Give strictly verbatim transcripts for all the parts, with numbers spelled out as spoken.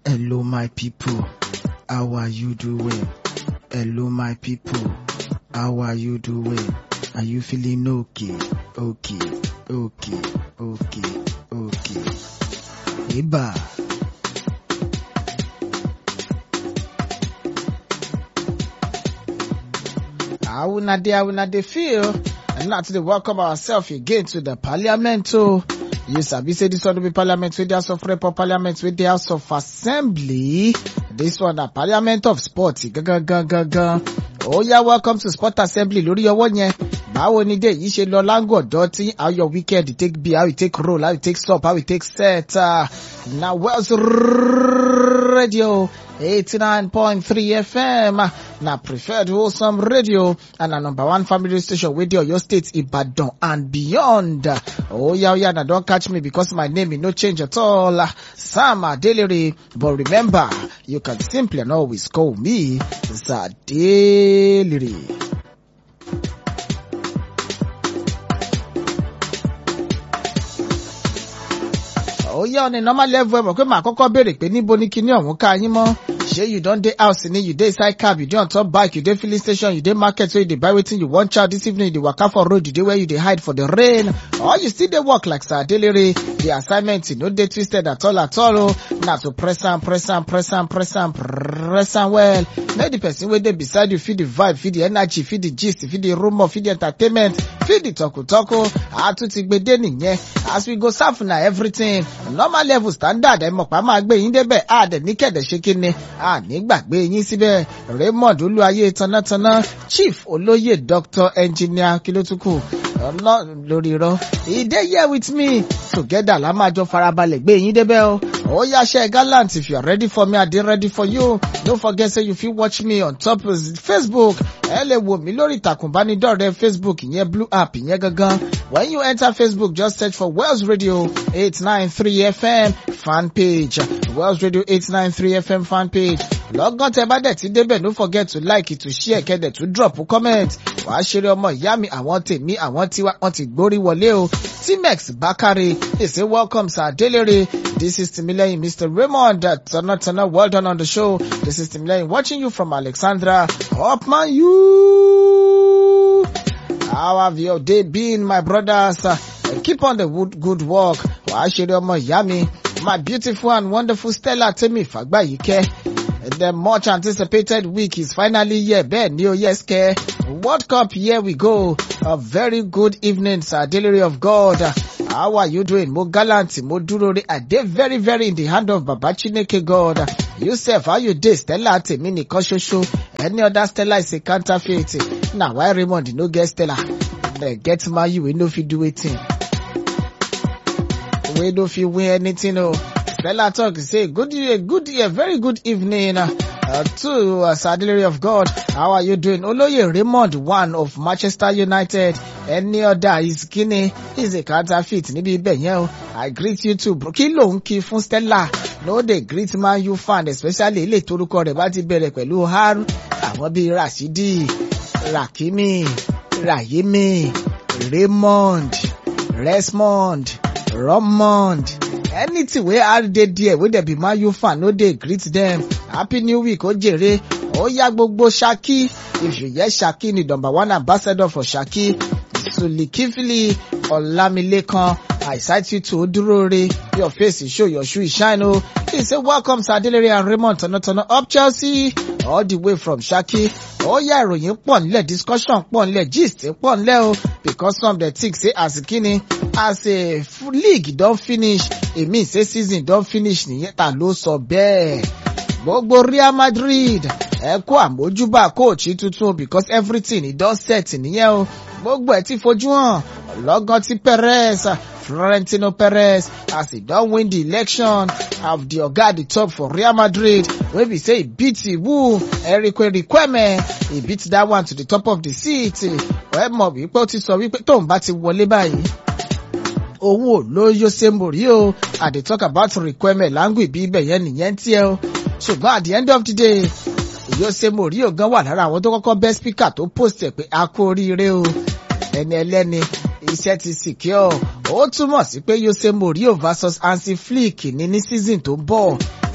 Hello, my people. How are you doing? Hello, my people. How are you doing? Are you feeling okay? Okay, okay, okay, okay. Eba. How una dey, how una dey feel? And now today, welcome ourselves again to the parliament. Oh, you sabi say this one will be parliament with the House of Rep or parliament with the House of Assembly. This one a parliament of sports. Gaga gaga gaga. Oh yeah, welcome to Sport Assembly. Lórí ọwọ́ yẹn. Báwo ni dé yìí ṣe lọ láńgọ̀ dọ́tí? How your weekend take be? How you take roll? How you take stop? How you take set? Uh, now Wells Radio eighty-nine point three F M. Now preferred wholesome radio and a number one family station with your state Ibadan and beyond. Oh yeah, yeah, now don't catch me because my name is no change at all. Sam Adelere. But remember, you can simply and always call me Zadelere. Oh yeah, on a normal level, mo pe ma kọ́kọ́ béèrè pé níbo ni kíní ọ̀hún ká yín mọ́. Ṣé you don dey house ni, you dey inside cab, you dey on top bike, you dey filling station, you dey market, so you dey buy wetin you want chow this evening, you dey waka for road, you dey where you dey hide for the rain, or you still dey work like Sir Adelere. The assignment, you no dey twisted at all at all. Oh, na to press am, press am, press am, press am, press am well. Make the person wey dey beside you feel the vibe, feel the energy, feel the gist, feel the rumor, feel the entertainment, feel the talko talko. A tún ti gbede nìyẹn. As we go serve na everything. Normal level standard ẹ mọ̀ pa máa gbé yín débẹ̀. A dẹ̀ ní kẹ̀dẹ̀ ṣe kí ni. A ní gbàgbé yín síbẹ̀. Raymond Olúayé Tanátaná. Chief Olóyè Doctor Engineer Kilotuku. Ọlọ́ lórí irọ́. He dey here with me. Together la máa jọ farabalẹ̀ gbé yín débẹ̀ o. Oh yeah, share gallant. If you are ready for me, I dey ready for you. Don't forget say you fit watch me on top of Facebook. Ẹ lè wò mí lórí ìtàkùn ìbánidọ́rẹ̀ẹ́ Facebook ìyẹn blue app ìyẹn gangan. When you enter Facebook, just search for Wells Radio eight ninety-three F M fan page. Wells Radio eight ninety-three F M fan page. Lọ́gán tẹ bá dẹ̀ ti débẹ̀, don't forget to like it, to share, kẹ́dẹ̀ to drop a comment. Wàá ṣeré ọmọ ìyá mi, àwọn tèmi, àwọn tiwa, wọ́n ti gbórí wọlé o. T-Mex Bakare, they say welcome Sir Adelere. This is Timileyin, Mister Raymond. Tana Tana, well done on the show. This is Timileyin watching you from Alexandra. Up man, you. How have your day been, my brothers? Uh, keep on the good, good work. Wàá ṣeré ọmọ ìyá mi. My beautiful and wonderful Stella Temi Fagbayike. The much anticipated week is finally here. Ben Neo yes ke. World Cup, here we go. A very good evening, Sir Adelere of God. How are you doing? Mo gallant, mo durore. I dey very, very in the hand of Baba Chineke God. Yourself, how you dey? Stella Temi ni kan ṣoṣo. Any other Stella is a counterfeit. Now why Raymond no get Stella? They get my you, we no fit do anything. We no fit win anything, oh. Stella talk say good year, good year, very good evening uh, to uh, Sir Adelere of God. How are you doing? Olóyè Raymond, one of Manchester United. Any other is Guinea. He's a counterfeit. Níbi ibẹ̀ yẹn o. I greet you too, bro. Kí ló ń kí fún Stella? No, they greet Man U fan, especially ilé torúkọ rẹ̀ bá ti bẹ̀rẹ̀ pẹ̀lú Haru. Àwọn bíi Rashidi, Rakimi, Rahimi, Raymond, Resmond, Romond. Anything wey are dey there wey dey be Man U fan, no dey greet them. Happy New Week, ó jèrè. Ó yá gbogbo Shaki. If you hear Shaki, ni number one ambassador for Shaki. Sulikifili Olamilekan. I cite you to Odurore. Your face is show, your shoe is shine. Oh, he say welcome Sir Adelere and Raymond Tonotono up Chelsea, all the way from Shaki. Oh yeah, ìròyìn pọ̀ nílẹ̀, discussion pọ̀ nílẹ̀, gist pọ̀ nílẹ̀ o. Because some of the things say as kini, as a league don finish, it means say season don finish nìyẹn ta ló sọ bẹ́ẹ̀. Gbogbo Real Madrid, ẹ kú àmójúbà coach tuntun because everything it don set nìyẹn o. Gbogbo ẹ̀ ti fojú hàn. Lọ́gán tí Perez, Florentino Perez, as he don win the election of the oga at the top for Real Madrid, wey be say he beat who Enrique Riquelme, he beat that one to the top of the seat. Ẹ mọ̀ wípé ó ti sọ wípé tóun bá ti wọlé báyìí, owó ló Jose Mourinho. I dey talk about Riquelme language bí ibẹ̀ yẹn nìyẹn tí ẹ o. Ṣùgbọ́n at the end of the day, Jose Mourinho gan wà lára àwọn tó kọ́kọ́ best speaker tó post ẹ̀ pé a kú oríire o. Ẹni ẹlẹ́ni iṣẹ́ ti secure. Ó túmọ̀ sí pé Jose Mourinho versus Hansi Flick ní ní season tó ń bọ̀.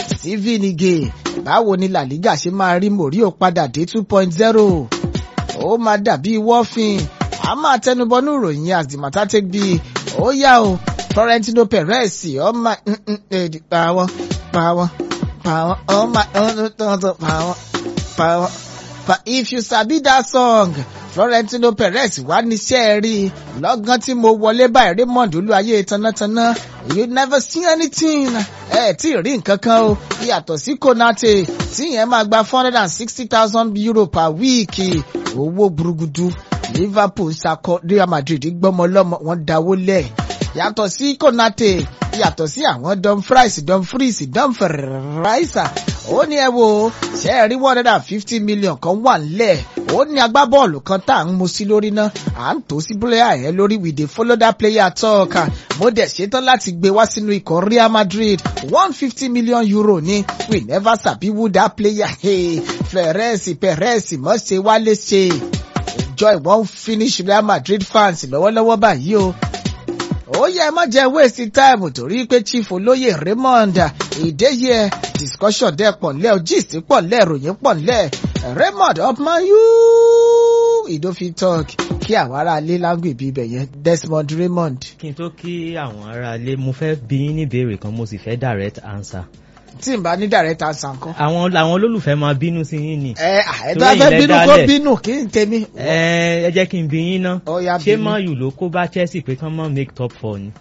Steven Ige báwo ni La Liga ṣe máa rí Mourinho padà dé two point oh ó máa dàbí wọ́fìn a máa tẹnubọnú ìròyìn as the matter take be ó yá o Florentino Perez ọmọ pàwọn pàwọn pàwọn ọmọ ọ̀tọ̀ọ̀tọ̀ pàwọn pàwọn pa if you sabi that song Florentino Perez wá níṣẹ́ rí lọ́gán tí mo wọlé báyìí Raymond olúwayé tanátaná you never see anything ẹ tí ì rí nǹkan kan o yàtọ̀ sí Konate tí yẹn máa gba four hundred and sixty thousand euro per week owó burúgudu Liverpool sakọ Real Madrid gbọ́mọ lọ́mọ wọ́n dáwó lẹ̀ yàtọ̀ sí Konate yàtọ̀ sí àwọn Dumfries Dumfries Dumfries ó ní ẹ wo ṣe é rí one hundred and fifty million kan wà nílẹ̀ ó ní agbábọ́ọ̀lù kan tá à ń mu sí lórí náà à ń tó sí player yẹn lórí we dey follow that player talk mo dẹ̀ ṣetán láti gbé wá sínú ikọ̀ Real Madrid one fifty million euro ni we never sabi who that player hey Perez Perez mọ̀ ṣe wálé ṣe enjoy one finish Real Madrid fans lọ́wọ́lọ́wọ́ báyìí o. ó yẹ má jẹ́ waste time torí pé chief olóyè Raymond ìdéyẹ discussion dẹ̀ pọ̀ nílẹ̀ gist pọ̀ nílẹ̀ ìròyìn pọ̀ nílẹ̀ Raymond upman you ìdófin talk kí àwọn ará ilé láńgbè bí ibẹ̀ yẹn Desmond Raymond. kí n tó kí àwọn ará ilé mo fẹ́ bi yín ní ìbéèrè kan mo sì fẹ́ direct answer. tí n bá ní direct answer nǹkan. àwọn àwọn olólùfẹ́ máa bínú sí yín ni. ẹ ẹ bá fẹ́ bínú kó bínú kí n tèmi. ẹ ẹ jẹ́ kí n bi yín ná. ṣé Man U ló kó bá Chelsea pé kán mọ́ make top four ni.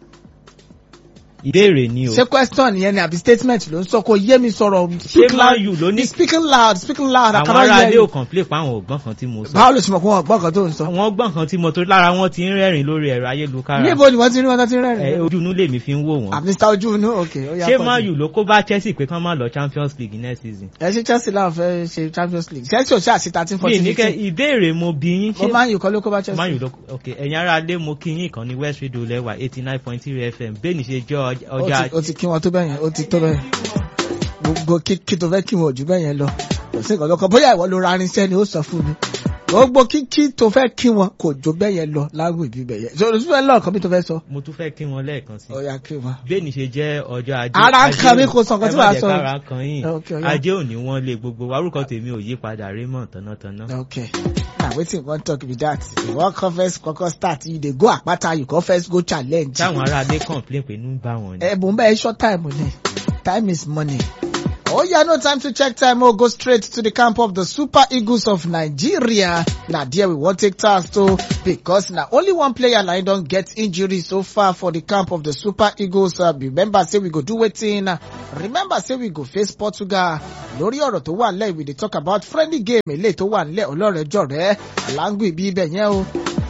ìbéèrè ni o. ṣé question yẹn ni àbí statement ló ń sọ kó yé mi sọ̀rọ̀. ṣé Man U ló ní. speaking loud speaking loud. àwọn ará ilé ò complain pa àwọn ògbọ́n kan tí mo sọ. báwo ló ṣe mọ̀ pé wọ́n gbọ́n kan tó ń sọ. wọ́n gbọ́n kan tí mo tó lára wọn ti ń rẹ́rìn lórí ẹ̀rọ ayélujára. níbo ni wọ́n ti rí wọn tó ti ń rẹ́rìn. ẹ ojú inú lèmi fi ń wò wọ́n. àmì star ojú inú ok. ṣé Man U ló kó bá Chelsea pé kán má lọ Champions League next season. ẹ ṣe Chelsea láwọn fẹ́ ṣe Champions League Chelsea ò ṣáà sí thirteen fourteen fifteen. mi ní kẹ ìbéèrè mo bí yín. ó Man U kọ́ ló kó bá Chelsea. Man U ló ok ẹ̀yin ará ilé mo kí yín ìkànnì West Radio lẹ́wà eighty nine point three F M bẹ́ẹ̀ ni ṣe jẹ́ ọjà. ó ti kí wọn tó bẹ́yẹn ó ti tó bẹ́yẹn gbogbo kíkí tó fẹ́ kí wọn ò jù bẹ́yẹn lọ kò sí nǹkan lọ́kọ̀ bóyá ìwọ ló ra irinṣẹ́ ni ó sọ fún mi gbogbo kíkí tó fẹ́ kí wọn kò jù bẹ́yẹn lọ lágùn ìbí bẹ́yẹn so oṣù fẹ́ lọ́ọ̀kan mi tó fẹ́ sọ. mo tún fẹ́ kí wọn lẹ́ẹ̀kan sí. ó yá kí wọn. bẹ́ẹ̀ ni ṣe jẹ́ ọjọ́ ajé. ara ń kan mi kò sọ nǹkan tí wàá sọ. ẹ má jẹ́ kára kan yín ajé òní wọn lé gbogbo warúkọ tèmi ò yí padà Raymond tánátáná. okay na wetin you wan talk be that you wan come first kọ́kọ́ start you dey go àpáta you come first go challenge. táwọn ará adé complain pé inú bá wọn ni. ẹ bò ń bá ẹ short time ni time is money. Oh yeah, no time to check time. We'll go straight to the camp of the Super Eagles of Nigeria. Now there we won't take task too because now only one player now don't get injury so far for the camp of the Super Eagles. Uh, remember say we go do wetin. Remember say we go face Portugal. Lórí ọ̀rọ̀ tó wà nílẹ̀ we dey talk about friendly game eléyìí tó wà nílẹ̀ ọlọ́rẹ̀ẹ́jọ̀rẹ́ láǹgù ìbí ibẹ̀ yẹn o.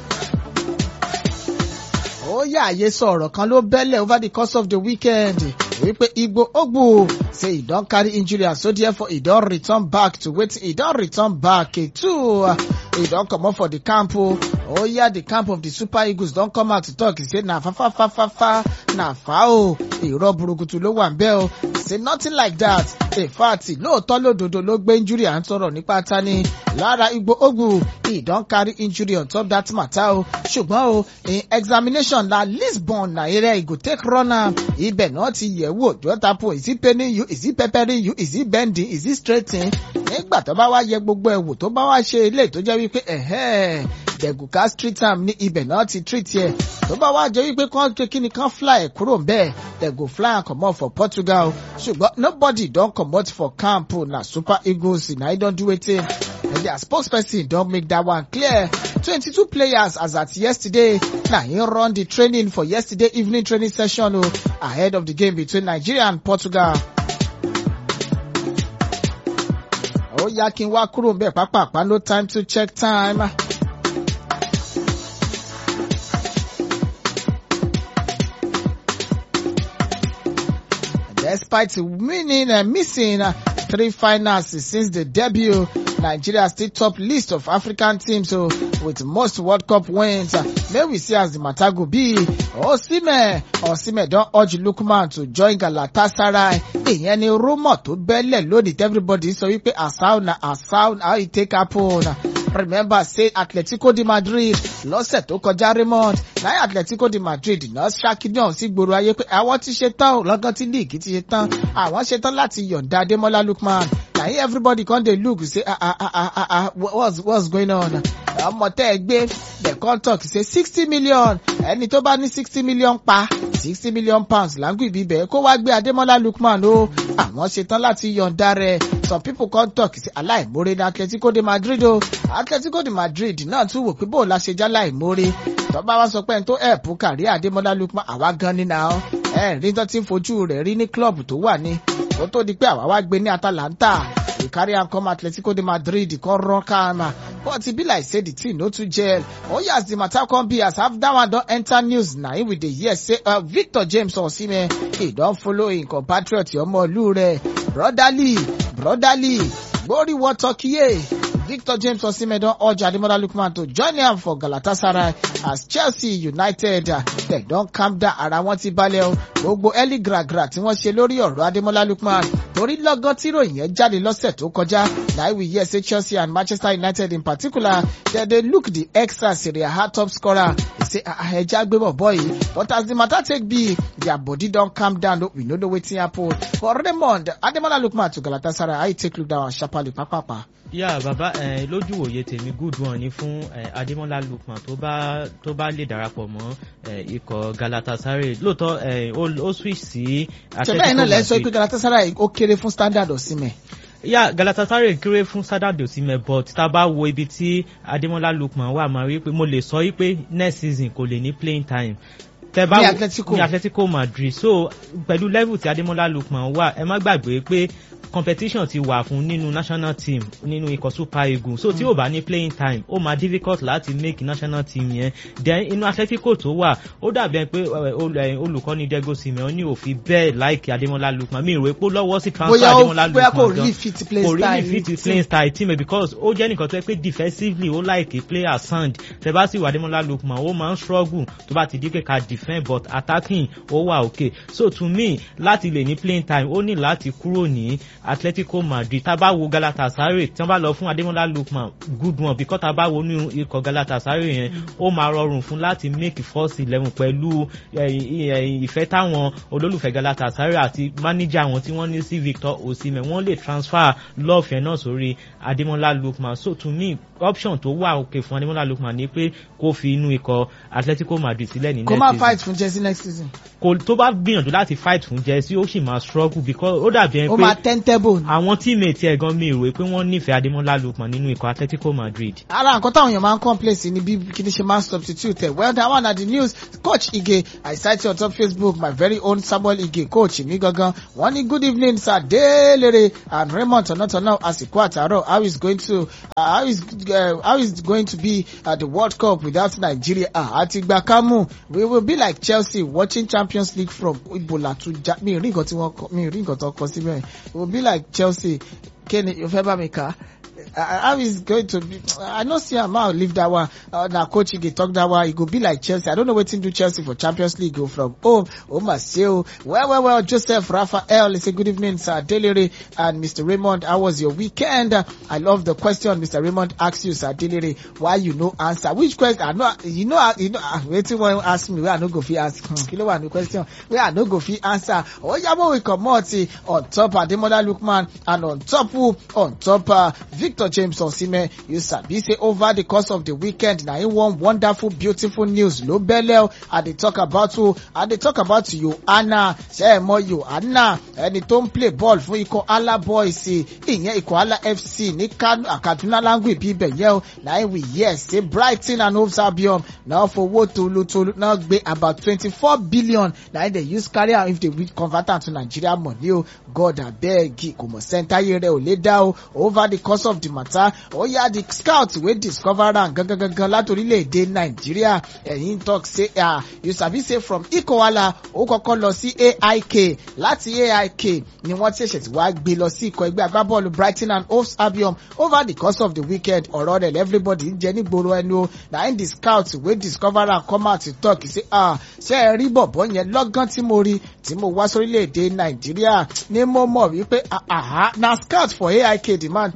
Ó yá àyè sọ̀rọ̀ kan ló bẹ́lẹ̀ over the course of the weekend. Wípé Igbo Ogbu say he don carry injury and so therefore he don return back to wetin he don return back to he don comot for the camp o. Oh yeah, the camp of the Super Eagles don come out to talk. He say na fa fa fa fa fa na fa o. Irọ́ burúkutu ló wà ńbẹ̀ o. He say nothing like that. In fact, lóòótọ́ lódodo ló gbé injury à ń sọ̀rọ̀ nípa tani. Lára Igbo Ogbu, he don carry injury on top that matter o. Ṣùgbọ́n o, in examination na Lisbon na area he go take run am. Ibẹ̀ náà ti yẹ̀ wò what happen? Is he paining you? Is he peppering you? Is he bending? Is he straightening? Nígbà tó bá wá yẹ gbogbo ẹ̀ wò tó bá wá ṣe ilé tó jẹ́ wípé ẹ̀hẹ́ dẹ̀gùká street am ní ibẹ̀ náà ti treat yẹ. Tó bá wá jẹ́ wípé kán ṣe kí ni kán fly kúrò ńbẹ̀ they go fly and comot for Portugal. Ṣùgbọ́n nobody don comot for camp na Super Eagles na he don do wetin. And their spokesperson don make that one clear. twenty-two players as at yesterday. Na he run the training for yesterday evening training session o ahead of the game between Nigeria and Portugal. Ó yá kí n wá kúrò ńbẹ̀ pápápá no time to check time. Despite winning and missing uh, three finals since the debut, Nigeria still top list of African teams so with most World Cup wins. Uh, may we see as the matter go be. Osimhen, Osimhen don urge Lookman to join Galatasaray. Ìyẹn ni rumour tó bẹ́lẹ̀ lónìí everybody sọ wípé asau na asau how e take happen. Remember say Atletico de Madrid lọ́sẹ̀ tó kọjá Raymond láyé Atletico de Madrid náà ṣàkíyàn sí gbòòrò ayé pé àwọn ti ṣe tán lọ́gán tí league ti ṣe tán àwọn ṣe tán láti yọ̀ǹda Ademola Lookman láyé everybody come dey look say ah ah ah ah ah what's what's going on ọmọ tẹ́ ẹ gbé the contract say sixty million ẹni tó bá ní sixty million pa sixty million pounds láǹgù ìbíbẹ̀ kó wá gbé Ademola Lookman o àwọn ṣetán láti yọ̀ǹda rẹ̀ some people come talk sí aláìmoore ní Atletico de Madrid o Atletico de Madrid náà tún wò pé bóun la ṣe já láìmoore tó bá wá sọ pé ẹni tó ẹ̀pù kárí Ademola Lookman àwa gan ni náà ẹ̀ rí tó ti ń fojú rẹ̀ rí ní club tó wà ní kó tó di pé àwa wá gbé ní Atalanta we carry am come Atletico de Madrid come run calm but e be like say the team no too gel oh yes the matter come be as after that one don enter news na him we dey hear say uh, Victor James Osimhen he don follow him compatriot ọmọlú rẹ̀ brotherly brotherly gbórí wọ́n tọ́kíyè Victor James Osimhen don urge Ademola Lookman to join him for Galatasaray as Chelsea United uh, they don calm down ara wọn ti balẹ̀ o gbogbo early gragra tí wọ́n ṣe lórí ọ̀rọ̀ Ademola Lookman torí lọ́gán tí ròyìn yẹn jáde lọ́sẹ̀ tó kọjá na we hear say Chelsea and Manchester United in particular they dey look the extra Serie A top scorer they say ẹja gbé bọ̀ bọ́ yìí but as the matter take be their body don calm down no, we no know wetin happen for Raymond Ademola Lookman to Galatasaray how you take look down sharply papapa. yà bàbá ẹ lójú òye tèmi good one ni fún ẹ Ademola Lookman tó bá tó bá lè darapọ̀ mọ́ ẹ ikọ̀ Galatasaray lóòótọ́ ẹ ó switch sí Atletico Madrid. ṣẹ̀bẹ́ iná lẹ́sọ̀ pé Galatasaray ó kéré fún standard Osimhen. yà Galatasaray kéré fún standard Osimhen but tá a bá wo ibi tí Ademola Lookman wà máa rí pé mo lè sọ yí pé next season kò lè ní playing time tẹ́bá ní Atletico ní Atletico Madrid so pẹ̀lú level tí Ademola Lookman wà ẹ má gbàgbé pé competition ti wà fún nínú national team nínú ikọ̀ Super Eagles so tí ó bá ní playing time ó máa difficult láti make national team yẹn then inú Atletico tó wà ó dàbí pé olùkọ́ni Diego Simeone ní òfin bẹ́ẹ̀ like Ademola Lookman mi rò pé ó lọ́wọ́ sí transfer Ademola Lookman kò rí fit play style kò rí fit playing style team because ó jẹ́ nìkan tó yẹ pé defensively ó like player sound tẹ́bá sì wà Ademola Lookman ó máa ń struggle tó bá ti di pé ká defend but attacking ó wà okay so to me láti lè ní playing time ó ní láti kúrò ní Atletico Madrid tá bá wo Galatasaray tí wọ́n bá lọ fún Ademola Lookman good one because tá bá wo ní ikọ̀ Galatasaray yẹn ó máa rọrùn fún láti make first eleven pẹ̀lú ìfẹ́ táwọn olólùfẹ́ Galatasaray àti manager wọn tí wọ́n ní sí Victor Osimhen wọ́n lè transfer love yẹn náà sórí Ademola Lookman so to me option tó wà okay fún Ademola Lookman ni pé kó fi inú ikọ̀ Atletico Madrid sílẹ̀ ní next season. kó má fight fún Chelsea next season. kò tó bá gbìyànjú láti fight fún Chelsea ó sì máa struggle because ó dàbí ẹni pé ó máa tẹ́ntẹ́bù. àwọn teammate ẹ̀ gan mi rò pé wọ́n nífẹ̀ẹ́ Ademola Lookman nínú ikọ̀ Atletico Madrid. ara nǹkan táwọn èèyàn máa ń complain sí ni bí kí ni ṣe máa ń substitute ẹ̀ well that one na the news coach Ige I cite you on top Facebook my very own Samuel Ige coach mi gangan wọ́n ní good evening sir Delere and Raymond tọ̀nàtọ̀nà àsìkò àtàrọ̀ how is going to uh, how is uh, how is going to be at the World Cup without Nigeria àti gba kámú we will be like Chelsea watching Champions League from Ibola to ja mi rí nǹkan tí wọ́n kọ mi rí nǹkan tó kọ síbẹ̀ we will be like Chelsea Kenny you fẹ́ bá mi kà how is going to be I no see am how leave that one uh, na coach Ige talk that one e go be like Chelsea I don't know wetin do Chelsea for Champions League go from home o ma se o well well well Joseph Raphael say good evening sir Delere and Mister Raymond how was your weekend uh, I love the question Mister Raymond ask you sir Delere why you no answer which question I know you know you know wetin wan ask me wey I no go fit ask kilo wa no question wey I no go fit answer oya we comot on top Ademola Lookman and on top who on top uh, Victor James Osimhen you sabi say over the course of the weekend na him one wonderful beautiful news ló bẹ́lẹ̀ I dey talk about who I dey talk about Yohana ṣe é mọ̀ Yohana ẹni tó ń play ball fún ikọ̀ Ala Boys ìyẹn ikọ̀ Ala F C ní Kaduna language bíbẹ̀ yẹn o na him we hear say Brighton and Hove Albion na fowó tolótoló náà gbé about twenty-four billion na him dey use carry am if they convert am to Nigeria money o God abeg kò mọ̀ sẹ́ńtáyé rẹ̀ ò lè dá o over the course of the matter ó yá the scout wey discover am gangan gangan láti orílẹ̀-èdè Nàìjíríà ẹ̀yìn talk say ah you sabi say from Ikowala ó kọ́kọ́ lọ sí A I K láti A I K ni wọ́n ti ṣẹ̀ṣẹ̀ tí wàá gbé lọ sí ikọ̀ ẹgbẹ́ agbábọ́ọ̀lù Brighton and Hove Albion over the course of the weekend ọ̀rọ̀ rẹ̀ everybody ń jẹ nígboro ẹnu o na in the scout wey discover am come out to talk say ah ṣé ẹ rí bọ̀bọ̀ yẹn lọ́gán tí mo rí tí mo wá sórílẹ̀-èdè Nàìjíríà ni mo mọ̀ wípé ah ah na scout for A I K the man take bí o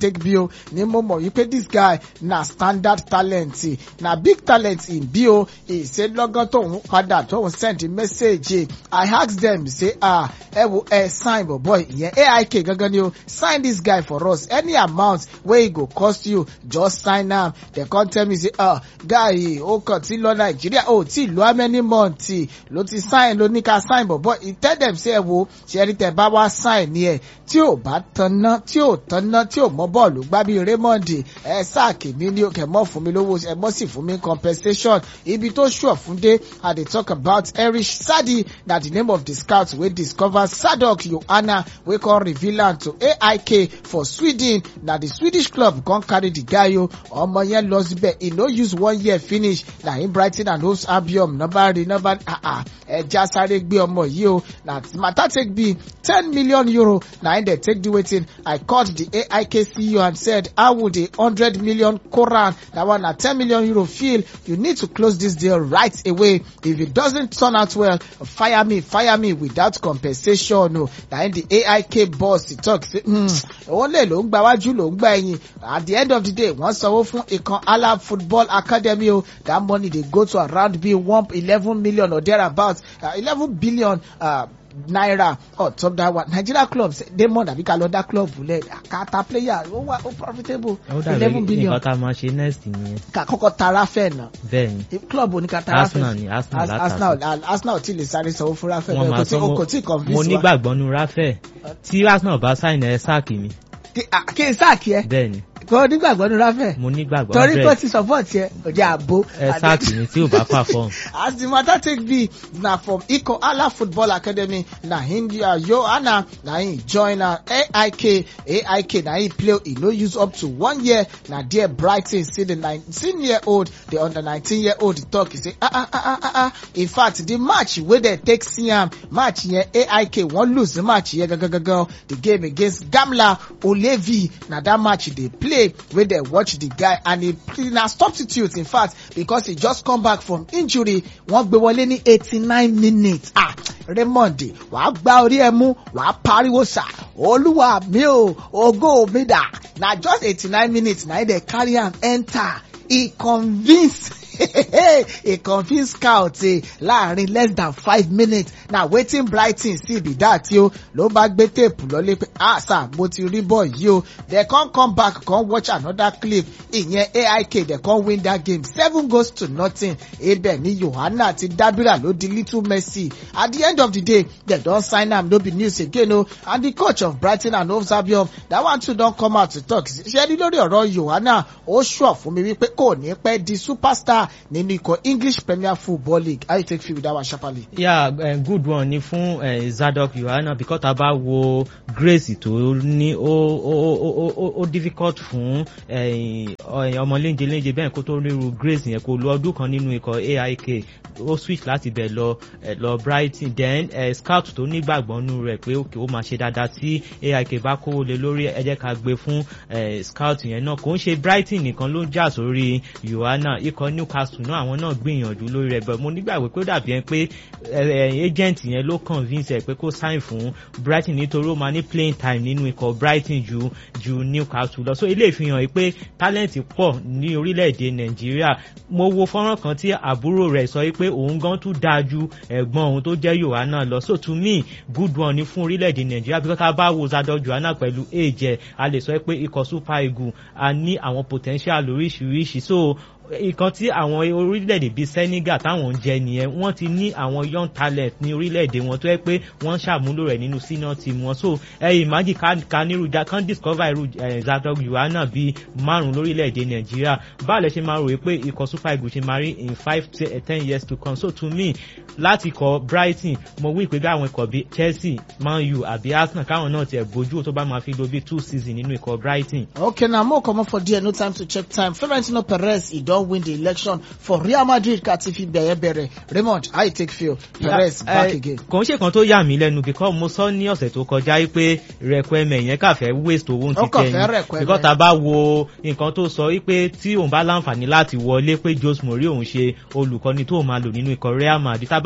o ni mo mọ̀ wípé this guy na standard talent na big talent in bí o ìṣe lọ́gán tóun padà tóun send message I ask them say ah ẹ wo ẹ sign but boy ìyẹn A I K gangan ni o sign this guy for us any amount wey e go cost you just sign am dem come tell me say ah guy ó kàn tí lọ Nàìjíríà ó tí lo how many months ló ti sign ló ní ká sign but boy he tell them say ẹ wo ṣe ẹni tẹ bá wá sign ni ẹ tí ò bá tanná tí ò tanná tí ò mọ bọ́ọ̀lù gbá bí Raymond ẹ sáàkì mi ní òkè mọ́ fún mi lówó ẹ mọ́ sì fún mi compensation ibi tó ṣùọ̀ fún dé I dey talk about Erich Sadi na the name of the scout wey discover Sadok Yohana wey come reveal am to A I K for Sweden na the Swedish club come carry the guy o ọmọ yẹn lọ síbẹ̀ e no use one year finish na him Brighton and Hove Albion nọmba rí nọmba ẹja sáré gbé ọmọ yìí o na matter take be ten million euro na him dey take do wetin I called the A I K C E O and said how would a hundred million koran that one na ten million euro feel you need to close this deal right away if it doesn't turn out well fire me fire me without compensation o na him the A I K boss talk say òun lè ló ń gba wájú ló ń gba ẹ̀yìn at the end of the day wọ́n sanwó fún ìkan Alab Football Academy o that money dey go to around be one eleven million or thereabout uh, eleven billion uh, naira on top that one Nigeria clubs dey more than big another club lẹ kata player ó wà ó profitable eleven billion. nǹkan tá a máa ṣe next nìyẹn. ká kọ́kọ́ tara fẹ́ náà. bẹ́ẹ̀ni club ò ní ká tara fẹ́. Arsenal ni Arsenal látàkùn. Arsenal Arsenal tí lè sáré sanwó fún Rafael wọ́n máa sanwó kò tí convince wa. mo nígbàgbọ́ nu Rafael tí Arsenal bá sign ẹ sáàkì mi. kí n sáàkì ẹ. bẹ́ẹ̀ni. kò nígbàgbọ́ ní Rafael. mo nígbàgbọ́ torí pé ti support yẹ òde àbò. ẹ sáàkì mi tí ò bá perform. as the matter take be na from Iko Ala Football Academy na India Yohana na him join na A I K A I K na him play e no use up to one year na there Brighton see the nineteen year old the under nineteen year old talk he say ah ah ah ah ah in fact the match wey dem take see am match yẹn A I K wan lose the match yẹn gangan the game against Gamla Olevi na that match dey play wey dem watch the guy and he na substitute in fact because he just come back from injury wọ́n gbé wọlé ní eighty nine minutes ah Raymond wàá gbá orí ẹ mú wàá pariwo sà olúwa mi ò ògo mi dà na just eighty nine minutes na him dey carry am enter he convince a convince scout eh, láàrin less than five minutes na wetin Brighton see be that yo ló bá gbé tape lọlé pé ah sir mo ti rí ball yìí o they come come back come watch another clip ìyẹn A I K they come win that game seven goals to nothing ibẹ̀ ni Yohana ti dábìrà ló di little Messi at the end of the day they don sign am no be news again o and the coach of Brighton and Hove Albion that one too don come out to talk ṣe ní lórí ọ̀rọ̀ Yohana ó sure fún mi wípé kò ní pẹ́ di superstar nínú ikọ̀ English Premier Football League how you take feel with that one sharply. yeah uh, good one ni fún uh, Zadok Yohana because tá bá wo grace tó ní ó ó ó ó difficult fún ọmọ léńjẹ léńjẹ bẹ́ẹ̀ kó tó ríru grace yẹn kó lo ọdún kan nínú ikọ̀ A I K ó switch láti bẹ̀ lọ lọ Brighton then uh, scout tó nígbàgbọ́ nú rẹ̀ pé òkè ó máa ṣe dáadáa tí A I K bá kówó lé lórí ẹ jẹ́ ká gbé fún scout yẹn náà kò ń ṣe Brighton nìkan ló ń jà sórí Yohana ikọ̀ Newcastle náà àwọn náà gbìyànjú lórí rẹ̀ but mo nígbàgbọ́ pé ó dàbí ẹni pé agent yẹn ló convince ẹ pé kó sign fún Brighton nítorí ó máa ní playing time nínú ikọ̀ Brighton ju ju Newcastle lọ so ilé ìfihàn pé talent pọ̀ ní orílẹ̀-èdè Nàìjíríà mo wo fọ́nrán kan tí àbúrò rẹ̀ sọ pé òun gan tún dáa ju ẹ̀gbọ́n òun tó jẹ́ Yohana lọ so to me good one ni fún orílẹ̀-èdè Nàìjíríà because tá a bá wo Zadok Yohana pẹ̀lú age a lè sọ pé ikọ̀ Super Eagles a ní àwọn potential lóríṣiríṣi so ìkan tí àwọn orílẹ̀-èdè bíi Senegal táwọn ń jẹ nìyẹn wọ́n ti ní àwọn young talent ní orílẹ̀-èdè wọn tó yẹ pé wọ́n ṣàmúlò rẹ̀ nínú senior team wọn so ẹ imagine ká nírú kan discover irú Zadok Yohana bíi márùn lórílẹ̀-èdè Nàìjíríà báàlẹ̀ ṣe máa rò pé ikọ̀ Super Eagles ṣe máa rí in five ten years to come so to me láti kọ Brighton mo wí pé gáwọn ikọ̀ bíi Chelsea Man U àbí Arsenal káwọn náà tiẹ̀ gbójú tó bá máa fi lo bíi two season nínú ikọ̀ Brighton. okay na mo comot for there no time to check time Florentino Perez e don win the election for Real Madrid kati fi bẹ̀rẹ̀ bẹ̀rẹ̀ Raymond how you take feel Perez yeah, back uh, again. kò ń ṣe kan tó yà mí lẹ́nu because mo sọ ní ọ̀sẹ̀ tó kọjá pé Requeme yẹn kà fẹ́ waste owó ti kẹ́yìn because tá a bá wo nǹkan tó sọ pé tí òun bá láǹfààní láti wọlé pé Jose Mourinho òun ṣe olùkọ́ni tó máa lò nínú ikọ̀ Real Madrid tá a bá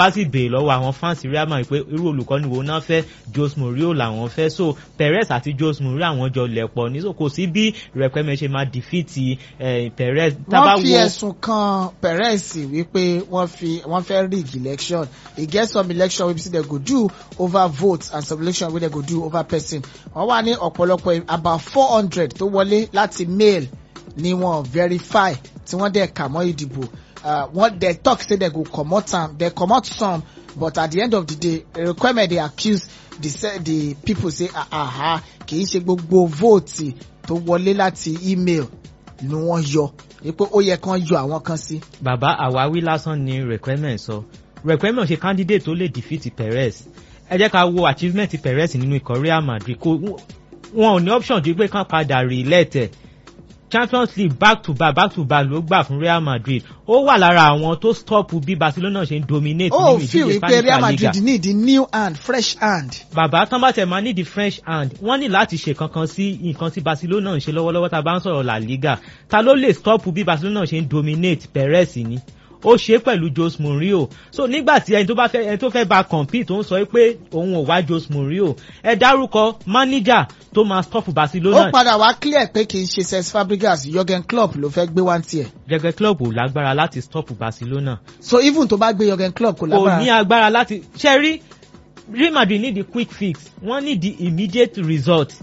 bá sì béèrè lọ́wọ́ àwọn fans Real Madrid pé irú olùkọ́ni wo náà fẹ́ Jose Mourinho làwọn fẹ́ so Perez àti Jose Mourinho àwọn jọ lẹ̀pọ̀ ní so kò sí bí Requeme ṣe máa defeat Perez. wọ́n fi ẹ̀sùn kan Perez wípé wọ́n fi wọ́n fẹ́ rig election e get some election wey be say dem go do over votes and some election wey dem go do over person. wọ́n wà ní ọ̀pọ̀lọpọ̀ about four hundred tó wọlé láti mail ni wọ́n verify tí wọ́n dẹ̀ kà mọ́ ìdìbò. wọ́n dey talk say dem go comot am dem comot some but at the end of the day Requeme dey accuse the the people say aha kì í ṣe gbogbo vote tó wọlé láti email ni wọ́n yọ pé ó yẹ kán yọ àwọn kan sí. bàbá àwáwí lásán ni Requeme sọ Requeme ṣe candidate tó lè defeat Perez. ẹ jẹ́ ká wo achievement Perez nínú ikọ̀ Real Madrid kò wọn ò ní option ju pé kán padà re-elect ẹ̀. Champions League back to back back to back ló gbà fún Real Madrid. ó wà lára àwọn tó stop bí Barcelona ṣe ń dominate nínú ìdíje Spanish La Liga. ó fi wípé Real Madrid need the new hand fresh hand. bàbá tán bá tẹ̀ máa ní the fresh hand wọ́n ní láti ṣe kankan sí nǹkan tí Barcelona ń ṣe lọ́wọ́lọ́wọ́ tá a bá ń sọ̀rọ̀ La Liga. ta ló lè stop bí Barcelona ṣe ń dominate Perez ni ó ṣe pẹ̀lú Jose Mourinho. so nígbà tí ẹni tó bá fẹ́ ẹni tó fẹ́ bá compete ó ń sọ pé òun ò wá Jose Mourinho ẹ dárúkọ manager tó máa stop Barcelona. ó padà wá clear pé kì í ṣe Cesc Fabregas Jurgen Klopp ló fẹ́ gbé wá ń tiẹ̀. Jurgen Klopp ò lágbára láti stop Barcelona. so even tó bá gbé Jurgen Klopp kò lágbára. kò ní agbára láti ṣe rí Real Madrid need the quick fix wọ́n need the immediate result.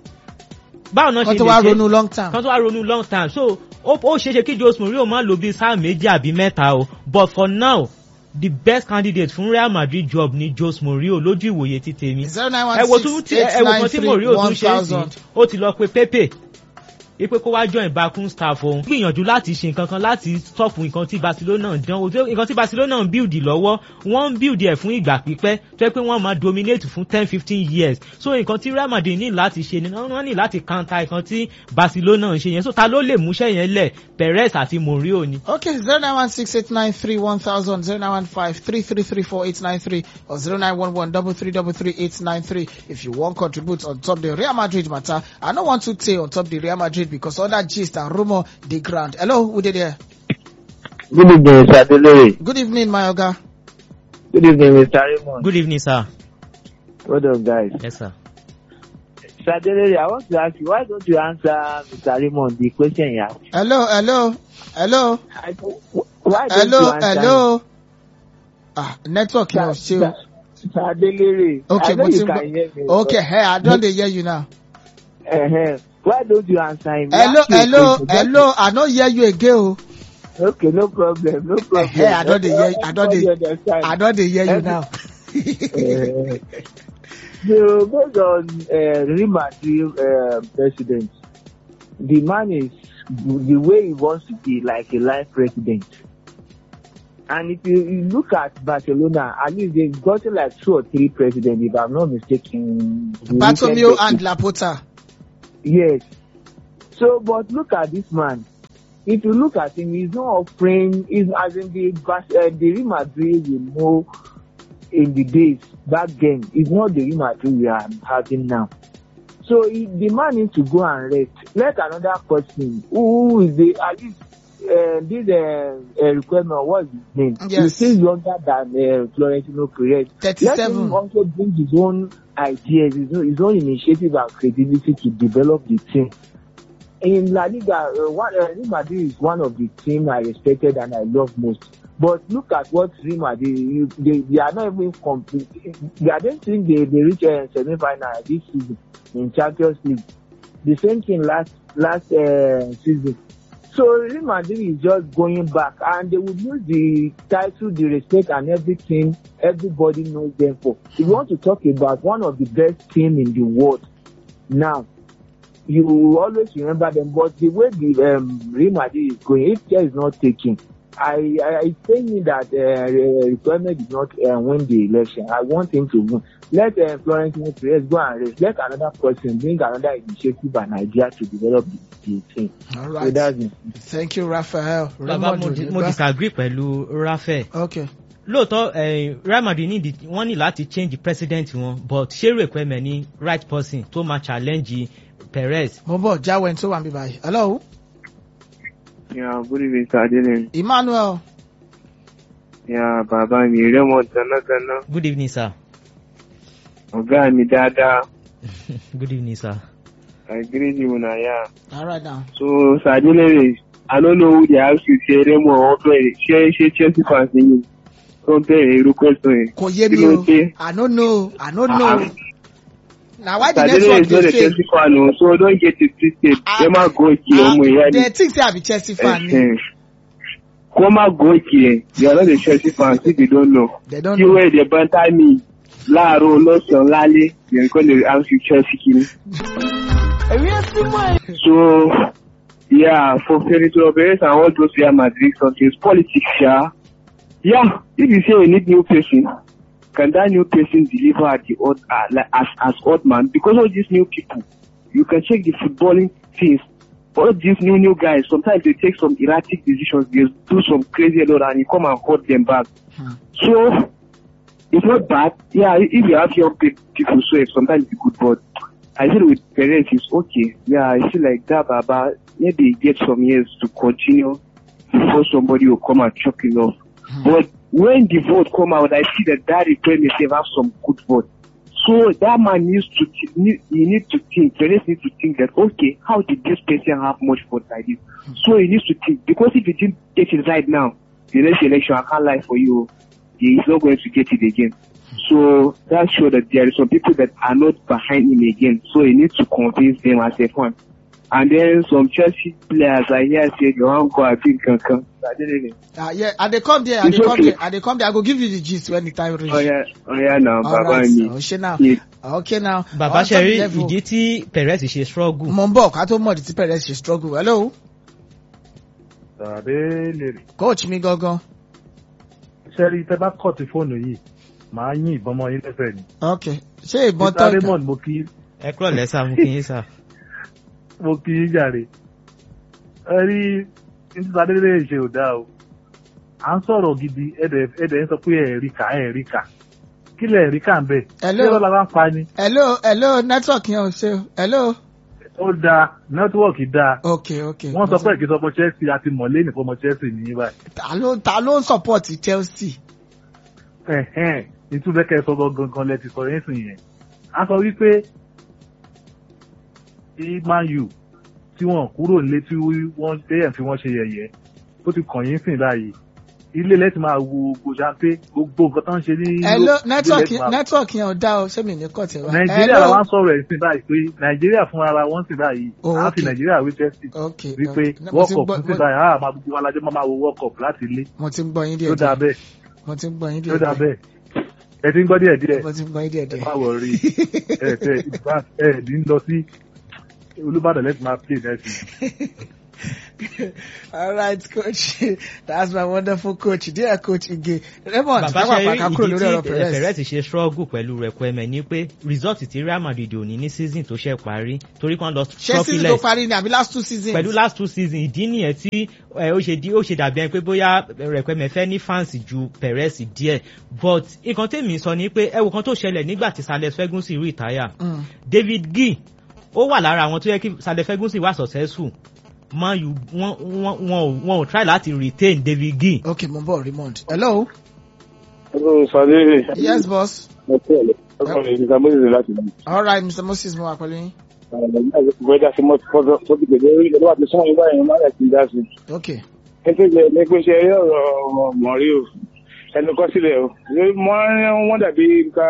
báwo náà ṣe lè ṣe kán tó wá ronú long term. kán tó wá ronú long term so ó ó ṣeéṣe kí Jose Mourinho máa lò bí sáà méjì àbí mẹ́ta o but for now the best candidate fún Real Madrid job ni Jose Mourinho lójú ìwòye ti tèmi. ẹ wo tún tí ẹ wo kan tí Mourinho tún ṣe é sí ó ti lọ pe Pepe ipe kó wá join bakun staff òun gbìyànjú láti ṣe nǹkan kan láti stop nǹkan tí Barcelona ń dánwò nǹkan tí Barcelona ń build lọ́wọ́ wọ́n ń build ẹ̀ fún ìgbà pípẹ́ tó yẹ pé wọ́n máa dominate fún ten fifteen years so nǹkan tí Real Madrid ní láti ṣe ni wọ́n ní láti counter nǹkan tí Barcelona ń ṣe yẹn so ta ló lè múṣẹ́ yẹn lẹ̀ Perez àti Mourinho ni. okay zero nine one six eight nine three one thousand zero nine one five three three three four eight nine three or zero nine one one double three double three eight nine three if you wan contribute on top the Real Madrid matter. I no want to say on top the Real Madrid because other gist and rumour dey ground. Hello, who dey there? Good evening, Mister Adelere. Good evening, my oga. Good evening, Mister Raymond. Good evening, sir. What up, guys? Yes, sir. Mister Adelere, I want to ask you, why don't you answer Mister Raymond the question he asked? Hello, hello, hello. I, why don't hello, you answer hello. Him? Ah, network here still. Mister Adelere, okay, I know but you can hear me. Okay, hey, I don't hear you now. Uh-huh. Why don't you answer him? Hello, hello, hello. I don't hear you again. Okay, no problem, no problem. Hey, I don't hear. I don't hear. I don't hear you now. uh, so based on uh, Real Madrid uh, president, the man is the way he wants to be like a life president. And if you, you look at Barcelona, at least they've gotten like two or three presidents, if I'm not mistaken. Bartomeu and Laporta. Yes. So, but look at this man. If you look at him, he's not offering, he's as in the, uh, the Real Madrid we know in the days back then. It's not the Real Madrid we are having now. So, he, the man needs to go and rest. Let another person, who is the, at least, uh, this uh, uh, requirement, what's his name? Yes. He's still younger than uh, Florentino Perez. thirty-seven. Let him also bring his own ideas, his own, his own initiative and creativity to develop the team. In La Liga, uh, one, uh, Real Madrid is one of the teams I respected and I love most. But look at what Real Madrid, you, they, they are not even complete. I don't think they, they reach a semi-final this season in Champions League. The same thing last last uh, season. So Real Madrid is just going back and they will lose the title, the respect and everything everybody knows them for. If you want to talk about one of the best teams in the world now, you will always remember them. But the way the um, Real Madrid is going, if care is not taken, I, I, I think that uh, Requirement did not uh, win the election. I want him to win. Let uh, Florentino Perez go and race. Let another person bring another initiative and idea to develop the, the team. All right. So that's it. Thank you, Raphael. Baba, mo disagree pẹ̀lú Raphael. Okay. Lóòótọ́ eh, Real Madrid ní wọ́n ní láti change the president wọn but ṣé Requirement ní right person tó máa challenge Perez. Mo bọ̀ jáwé tó wà níbí báyìí. Hello. Yeah, good evening, Sir Adelin. Emmanuel. Ya bàbá mi Raymond Tanatana. Good evening, sir. Ọ̀gá mi dáadáa. Good evening, sir. I greet you na ya. All right now. So Sadele, I don't know who they ask you say Raymond or play. Ṣé ṣé Chelsea fans ni? Don't tell a question. Kò yé mi o. I don't know. I don't know. Na why the Sadele network is not dey a fail? Chelsea fan o, so don't get it twisted. Ẹ má go kí ọmọ ìyá ni. They think say I be Chelsea fan ni. Kó má go kí ẹ, you are not a Chelsea fan if you don't know. They don't Kí know. wẹ́ẹ̀ dẹ̀ bá ń tá mi láàárọ̀ lọ́sàn-án lálẹ́, yẹn kọ́ lè ask you Chelsea kí ni. So, yeah, for Florentino Perez and all those Real Madrid something politics, yeah. Yeah, if you say you need new person, can that new person deliver at the odd, uh, like as as odd man? Because all these new people, you can check the footballing things. All these new new guys, sometimes they take some erratic decisions, they do some crazy lot, and you come and hold them back. Hmm. So, it's not bad. Yeah, if you have young people, so sometimes it's good, but I feel with Perez it's okay. Yeah, I feel like that, Baba, maybe get some years to continue before somebody will come and chuck it off. Mm. But when the vote come out, I see that that requirement have some good vote. So that man needs to, need, he needs to think, Perez needs to think that, okay, how did this person have much vote like this? Mm. So he needs to think, because if he didn't get it right now, the next election, I can't lie for you, he's not going to get it again. So that shows that there are some people that are not behind him again. So he needs to convince them as a fan. And then some Chelsea players I hear say they won't go. I think can come. Uh, yeah, and they come there. And they It's come okay. there. And they come there. I go give you the gist when the time reach. Oh yeah, oh yeah now, All Baba right. mi. Okay now. Yeah. Okay now. Bàbá On top Sherry, level. ìdí tí Perez ṣe struggle. Mo ń bọ̀ ká tó mọ̀ ìdí tí Perez ṣe struggle. Hello. Sadele. Coach mi gangan. Sherry, tẹ́ bá kọ̀ ti fóònù yìí, màá yín ìbọn mọ́ yín lẹ́sẹ̀ ni. Okay. Ṣé ìbọn Mr. tán? Raymond, mo kí Ẹ kúrò lẹ́sà mú kí yín sà. mo kí yín jàre. Ẹ rí ní Sadele ṣe ò dáa o. À ń sọ̀rọ̀ gidi, ẹ̀dẹ̀ ẹ̀dẹ̀ ń sọ pé ẹ̀ rí kà ẹ̀ rí kà. Kí lẹ̀ rí kà ń bẹ̀? Hello. Ṣé lọ́la bá ń pa ni? Hello. Hello. Network yẹn ò ṣe o. Hello. Ó dáa, nẹ́tíwọ̀kì dáa. Okay. Okay. Wọ́n sọ pé ìkísọ́ ọmọ Chelsea àti mọ̀lé nìkan ọmọ Chelsea ní báyìí. Ta ló ta ló ń support Chelsea? Ẹ̀hẹ́n, ìtúbẹ́kẹ́ sọ gangan lẹ ti sọ yẹn sìn yẹn. A sọ wípé tí Man U tí wọ́n kúrò nílé tí wọ́n déyẹ̀ tí wọ́n ṣe yẹ̀yẹ́ ó ti kàn yín sìn báyìí. Ilé lẹ́tì máa wo gbogbo champagne gbogbo nǹkan tó ń ṣe ní. Hello. Network network yẹn ò dá o. Ṣé mi ní kọ̀ tẹ̀ wá? Nàìjíríà la wá ń sọ̀rọ̀ ẹ̀ sìn báyìí pé Nàìjíríà fún ara wọn sìn báyìí. Oh, A fi okay. Nàìjíríà wí Chelsea. Okay. Wípé okay. Mo World ti Cup gbọ́- fún sìn báyìí, a máa gbogbo alájọ́ máa wo World Cup láti ilé. Mo ti ń gbọ́ yín Tó díẹ̀ dáa díẹ̀. bẹ́ẹ̀. Mo ti ń gbọ́ yín Tó díẹ̀ dáa díẹ̀. bẹ́ẹ̀. Ẹ ti ń gbọ́ díẹ̀ díẹ̀. Mo ti ń gbọ́ yín díẹ̀ Ẹ díẹ̀. má wọrí. Ẹ tẹ ìgbà ẹ ní lọ sí Olúbàdàn let's máa play next week. All right, coach. That's my wonderful coach. Dear coach Ige. Raymond, Bàbá pápá Sherry, ká kúrò ìdí lórí ọ̀rọ̀ tí Perez. Perez ṣe struggle pẹ̀lú Requeme ni pé result tí Real Madrid ò ní ní season tó ṣe parí torí kan lọ Ṣé season tó parí ni àbí last two seasons? pẹ̀lú last two seasons ìdí nìyẹn tí ẹ, ó ṣe di ó ṣe dàbí ẹni pé bóyá Requeme fẹ́ ní fans ju Perez díẹ̀ but nǹkan tèmi sọ ni pé ẹ wo kan tó ṣẹlẹ̀ nígbà tí Alex Ferguson retire Mm. David Gea ó wà lára àwọn tó yẹ kí Alex Ferguson wà successful Man U wọ́n wọ́n wọ́n wọn ò try láti retain David Gea. Okay, mo ń bọ̀ Raymond. Hello. Hello, Sadele. Yes, boss. Ọkọ mi Mister Moses láti mú. All right, Mister Moses, mo wà pẹ̀lú yín. Bọ́dá sí mọ́tò fọ́dọ̀ tó ti gbèdé orí ìjọba àti sọ́wọ́n ìgbà yẹn máa rẹ̀ sí dá sí. Okay. Ẹ tó jẹ́ ẹgbẹ́ pé ṣe eré ọ̀rọ̀ mọ̀rí o. Ẹnu kọ́ sílẹ̀ o. Wọ́n dàbí ká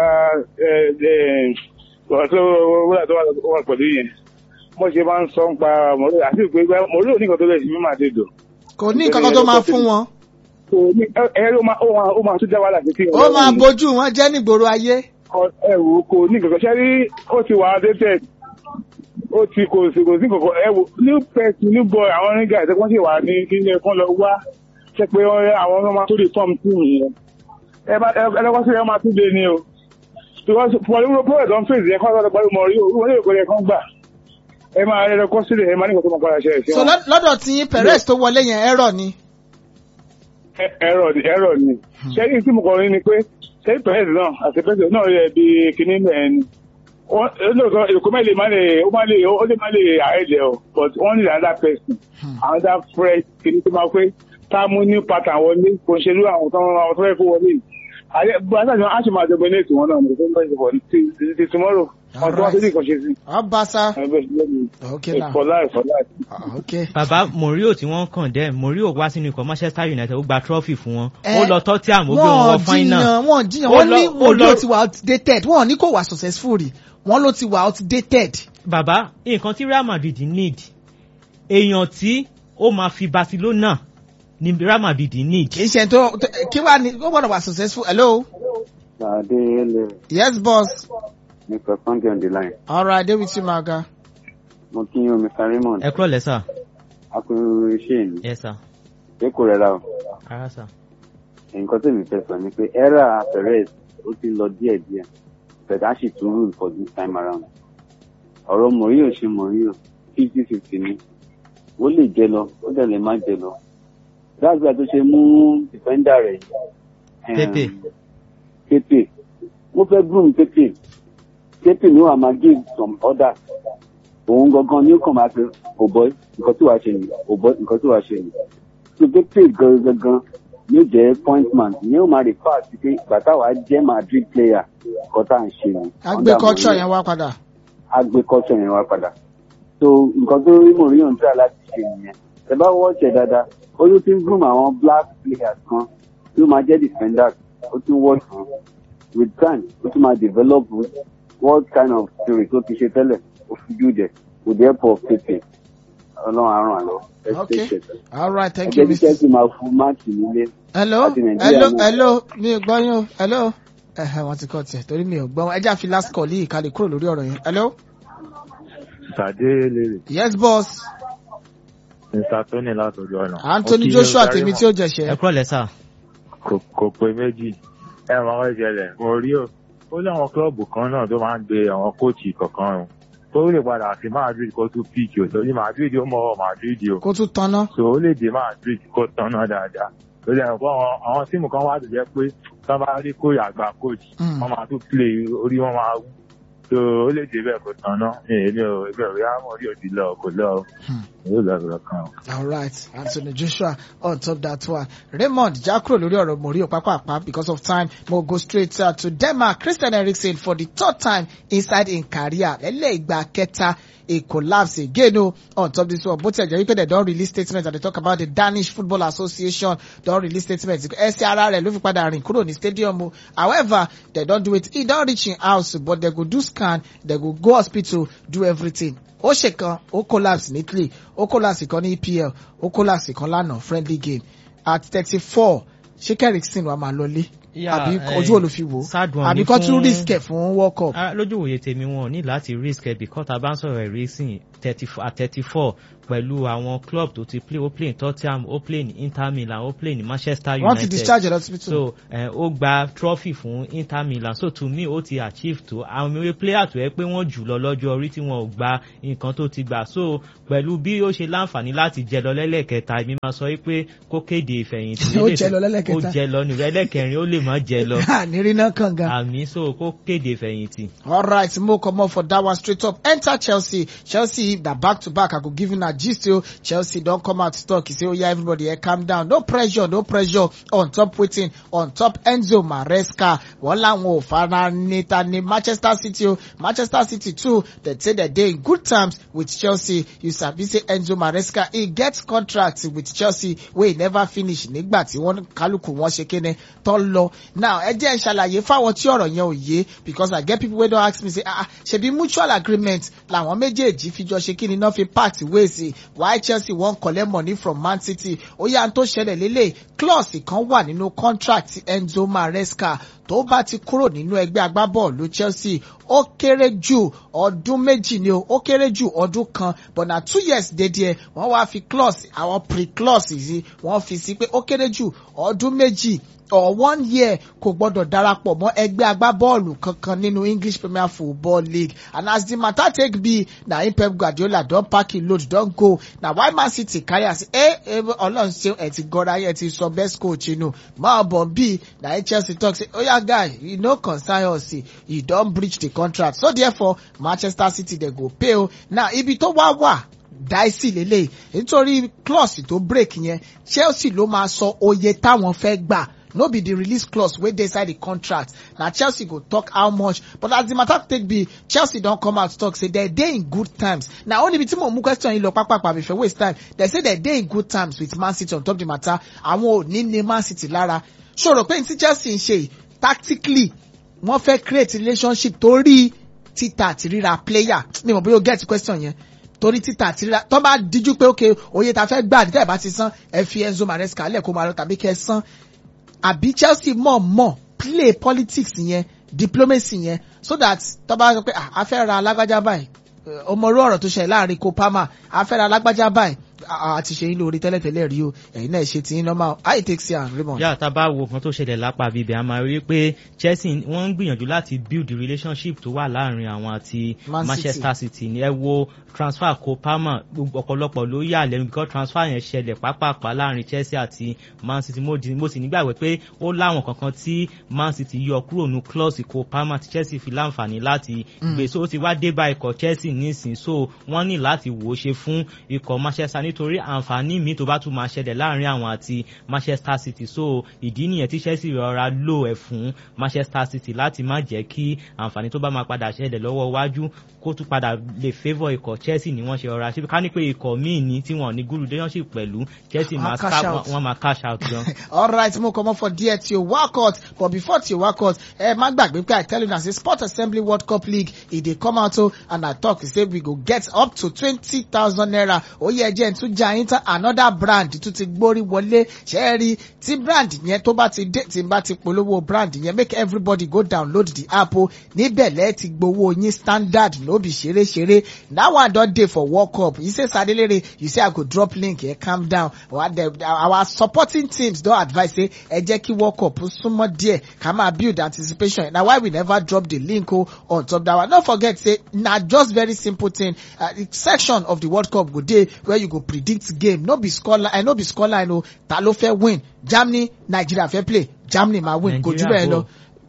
ọ̀rọ̀ tó wọ́n tó wà pẹ̀lú yẹn. Mo ṣe máa ń sọ ń pa mọ̀rí àti ìpè mọ̀rí ò ní nǹkan tó lè ṣe mí máa dé dò. Kò ní nǹkan kan tó máa fún wọn. Ẹ̀rọ ó máa tún já wàhálà sí kí Ó máa bójú wọn jẹ́ nígboro ayé. ẹ wò kò ní kankan ṣe rí ó ti wà dated ó ti kò sí kò sí kankan ẹ wò new person new boy àwọn oníga ẹ̀sẹ̀ wọ́n sì wà ní kí ní ẹ̀kọ́ lọ wá ṣe pé àwọn ọmọ tó lè tọ́m sí ìyẹn ẹ bá ẹ lọ́kọ́ sí ẹ máa tún dé ni o because pọ̀lú pọ̀lú ẹ̀dọ́ ń fèsì ẹ̀kọ́ lọ́dọ̀ pẹ̀lú mọ̀ rí o wọ́n lè kọ́ ẹ̀kọ́ gbà ẹ máa ẹ lọ́kọ́ sílẹ̀ ẹ máa ní kankan padà ṣe ẹ̀sìn So lọ́- lọ́dọ̀ tí yín Perez tó wọlé yẹn ẹ̀rọ ni. ẹ̀rọ ni ẹ̀rọ ni ṣé ní tí mo kọ́ ní ni pé ṣé pẹ̀lú náà àti pẹ̀lú náà yẹ bí kinní mẹ́rin lóòótọ́ èkó mẹ́lẹ̀ má lè ó má lè ó lè má lè àìlẹ̀ o but wọ́n ní another person another fresh kinní tó máa pé tá a mú ní pátá wọlé kò ń ṣe irú àwọn tó àwọn tó fẹ́ kó wọlé yìí. àyè gbọ́dọ̀ àti àti máa jọgbẹ́ ní ètò wọn náà mo tó ń bá ìṣòwò ti ti tomorrow wọn tó wá sí nǹkan ṣe sí. Ọbaṣá. okay now for life for life. okay. bàbá Mourinho tí wọ́n kàn dẹ́ Mourinho wá sínú ikọ̀ Manchester United ó gba trophy fún wọn ó lọ Tottenham ó gbé wọn wọ final. wọ́n jiyàn wọ́n ní Mourinho ti wà outdated wọ́n ní kò wà successful rí wọ́n ló ti wà outdated. bàbá nǹkan tí Real Madrid need èèyàn tí ó máa fi Barcelona ní Real Madrid need. kì í ṣe tó kí wàá ní ó gbọ́dọ̀ wà successful. hello. Adele. yes boss. Mister Sunday on the line. all right dey with you maga. Mo kí yín o Mister Raymond. ẹ kúrò lẹ́sà. a kò ṣe ní. yes sir. ṣé kò rẹ̀ la o. ara sà. nǹkan tí mi fẹ́ sọ ni pé era Perez ó ti lọ díẹ̀ díẹ̀ but a sì tún rule for this time around. ọ̀rọ̀ Mourinho ṣe Mourinho fifty fifty ni ó lè jẹ lọ ó dẹ̀ lè má jẹ lọ. that's why tó ṣe mú defender rẹ̀ Pepe. Pepe mo fẹ́ groom Pepe Pepe ni wàá máa give some orders òun gangan ni ó kàn máa pe oh boy nǹkan tí wàá ṣe nìyí oh boy nǹkan tí wàá ṣe nìyí so Pepe gangan ni ó jẹ́ point man ni ó máa refer sí pé bàtà wàá jẹ́ Madrid player nǹkan tá à ń ṣe ni. agbe culture yẹn wá padà. agbe culture yẹn wá padà so nǹkan tó rí Mourinho ń try láti ṣe nìyẹn ẹ bá watch ẹ dáadáa ó ló ti ń groom àwọn black players kan tí ó máa jẹ́ defenders ó ti ń work fún with time ó ti máa develop what kind of theory tó ti ṣe tẹ́lẹ̀ ó fi jù dẹ̀ kò dé pọ̀ pépè ọlọ́run àrùn àlọ́. okay all right thank you mister ẹgbẹ́ tí máa fún máàkì nílé. hello hello hello mi ò gbọ́ yín o hello ẹ̀hẹ̀ wọ́n ti kọ́ tiẹ̀ torí mi ò gbọ́ wọn ẹjẹ́ àfi last call yìí ká lè kúrò lórí ọ̀rọ̀ yẹn hello. Tàdé lè. yes boss. Mister Tony látọjú ọ̀nà. Anthony Joshua tèmi tí ó jẹ̀ṣẹ̀. ẹ kúrò lẹ́sà. kò pé méjì ẹ mọ ọ ìṣẹ̀lẹ̀ Mourinho ó láwọn kílọ̀bù kan náà tó máa ń gbé àwọn kóòtù kọ̀ọ̀kan o tó lè padà sí Madrid kó tún píìkì o torí Madrid ó mọ ọ Madrid o. kó tún tanná. so ó lè dé Madrid kó tanná dáadáa lórí àwọn àwọn tíìmù kan wá tó jẹ́ pé tí wọ́n bá rí kóòtù àgbà kóòtù wọ́n máa tún play orí wọn máa wú so ó lè dé bẹ́ẹ̀ kó tanná èmi ò èmi ò rí àwọn orí òdì lọ kò lọ yóò lọ rẹ kan. all right Anthony Joshua on top that one Raymond jákúrò lórí ọ̀rọ̀ Mourinho pápápá because of time mo go straight uh, to Denmark. Christian Eriksen for the third time inside in career lẹ́lẹ́gbà kẹta a collapse again o on top this one bó ti ẹ̀jẹ̀ wípé they don release statement and they talk about the Danish Football Association don release statement ẹsẹ̀ ara rẹ̀ ló fi padà rìn kúrò ní stadium o however they don do it he don reach him house but they go do scan they go go hospital do everything ó ṣe kan ó collapse ní Italy ó collapse kan ní E P L ó collapse kan lánàá friendly game at thirty four ṣé Eriksen wà máa lọlé àbí ojú olùfiwò àbí kọ́ tún risk ẹ̀ fún World Cup. lójú òye tèmi wọn ní láti risk ẹ̀ because tá a bá ń sọ̀rọ̀ Eriksen at thirty four pẹ̀lú àwọn club tó ti play ó play ní Tottenham ó play ní Inter Milan ó play ní Manchester United. wọ́n ti discharge ẹ̀ lọ́sibítù. so ó gba trophy fún Inter Milan so to me ó ti achieve tó àwọn ìwé player tó yẹ pé wọ́n jù lọ lọ́jọ́ orí tí wọ́n ò gba nǹkan tó ti gbà so pẹ̀lú bí ó ṣe láǹfààní láti jẹ lọ lẹ́lẹ́kẹta èmi máa sọ pé kó kéde ìfẹ̀yìntì. ó jẹ lọ lẹ́lẹ́kẹta ó jẹ lọ nìrẹ́ ẹlẹ́kẹrin ó lè má jẹ lọ. nírí náà kàn gan. àmì so kó kéde ìfẹ̀yìntì. all right mo comot for that one straight up enter Chelsea Chelsea na back to back I go give una gist o Chelsea don come out to talk e say oya everybody eh, calm down no pressure no pressure on top wetin on top Enzo Maresca wọ́n láwọn ò fara níta ní Manchester City o Manchester City too they say they dey in good terms with Chelsea you sabi say Enzo Maresca he get contract with Chelsea wey he never finish nígbà tí wọ́n kálukú wọn ṣe kéne tó lọ now ẹ jẹ́ ṣàlàyé fáwọn tí ọ̀rọ̀ yẹn ò yé because I get people wey don ask me say ah ṣebí mutual agreement làwọn méjèèjì fi jọ ṣe kí ni náà fi part ways why Chelsea wan collect money from Man City ó yá n tó ṣẹlẹ̀ lélẹ̀ clause kan wà nínú contract Enzo Maresca tó bá ti kúrò nínú ẹgbẹ́ agbábọ́ọ̀lù Chelsea ó kéré jù ọdún méjì ni o ó kéré jù ọdún kan but na two years dédé wọ́n wá fi clause àwọn pre-clause yìí wọ́n fi sí pé ó kéré jù ọdún méjì or one year kò gbọdọ̀ darapọ̀ mọ́ ẹgbẹ́ agbábọ́ọ̀lù kankan nínú English Premier Football League and as the matter take be na im Pep Guardiola don pack im load don go na why Man City carry am say eh Ọlọ́run ṣe ẹ ti gọra ẹ ti sọ best coach inú máa bọ̀ bí na Chelsea talk say oya guy you no concern us you don breach the contract so therefore Manchester City dey go pay o now ibi tó wá wà dicey lélẹ̀ nítorí clause tó break yẹn Chelsea ló máa sọ oye táwọn fẹ́ gbà no be the release clause wey dey inside the contract na Chelsea go talk how much but as the matter take be Chelsea don come out talk say they dey in good times na only bi tí mo mú question yìí lọ pápápá before waste time they say they dey in good times with Man City on top the matter àwọn ò ní ní Man City lára ṣòro pé tí Chelsea ń ṣe tactically wọ́n fẹ́ create relationship torí títà àti ríra player mi mọ̀ bóyá o get question yẹn torí títà àti ríra tó bá díjú pé okay oye ta fẹ́ gbà nígbà ìbá ti san ẹ fi Enzo Maresca lẹ̀ kó máa lọ tàbí kẹ́ san àbí Chelsea mọ̀ mọ̀ play politics yẹn diplomacy yẹn so that tó bá sọ pé a fẹ́ ra alágbájá báyìí ọmọrú ọ̀rọ̀ tó ṣẹlẹ̀ láàrin Kopama a fẹ́ ra alágbájá báyìí àti ṣe yín lórí tẹ́lẹ̀tẹ́lẹ̀ rí o ẹ̀yin náà ṣe ti yín normal how it takes you and Raymond. yàrá tá a bá wo nǹkan tó ṣẹlẹ̀ lápá bíbẹ̀ a máa rí pé Chelsea wọ́n ń gbìyànjú láti build the relationship tó wà láàrin àwọn àti Manchester City ní ẹ wo transfer Kopama ọ̀pọ̀lọpọ̀ ló yà lẹ́nu because transfer yẹn ṣẹlẹ̀ pápápá láàrin Chelsea àti Man City mo sì nígbàgbọ́ pé ó láwọn kankan tí Man City yọ kúrò ní clause Kopama tí Chelsea fi láǹfààní láti gbé so ó ti wá dé bá ikọ̀ Chelsea nísìn so wọ́n ní láti wò ó ṣe fún ikọ̀ Manchester nítorí àǹfààní mi tó bá tún máa ṣẹlẹ̀ láàrin àwọn àti Manchester City so ìdí nìyẹn tí Chelsea rọra lò ẹ̀ fún Manchester City láti má jẹ́ kí àǹfààní tó bá máa padà ṣẹlẹ̀ lọ́wọ́ iwájú kó tún padà lè favour ikọ̀ Chelsea ni wọ́n ṣe rọra ṣe ká ní pé ikọ̀ míì ní tí wọ́n ní good relationship pẹ̀lú Chelsea máa wọ́n máa cash out gan. all right mo comot for there tí o workout but before tí o workout ẹ má gbàgbé pé I tell you na say Sport Assembly World Cup League e dey come out o and I talk say we go get up to twenty thousand naira oyè ẹjẹ tún jà yín tán another brand tún ti gbórí wọlé ṣe rí tí brand yẹn tó bá ti dé tí n bá ti polówó brand yẹn make everybody go download the app o níbẹ̀ lẹ́ẹ̀ ti gbowó yín standard no be ṣeré ṣeré that one don dey for World Cup you say Sadelere you say I go drop link here calm down our supporting teams don advise say ẹ jẹ́ kí World Cup súnmọ́ díẹ̀ ká máa build anticipation na why we never drop the link o on top that one no forget say na just very simple thing uh, the section of the World Cup go dey where you go predict game no be scoreline I no be scoreline o ta ló fẹ́ win Germany Nigeria fẹ́ play Germany ma win kò jù bẹ́ẹ̀ lọ